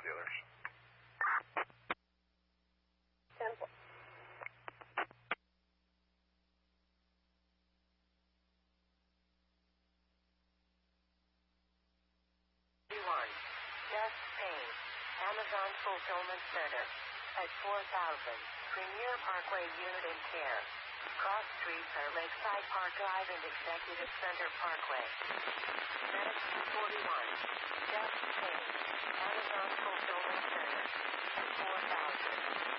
dealers. Simple. Just Payne, Amazon Fulfillment Center, at 4000 Premier Parkway Unit and Care. Cross streets are Lakeside Park Drive and Executive Center Parkway. Medicine 41, Just Payne, Amazon Fulfillment Center, at 4000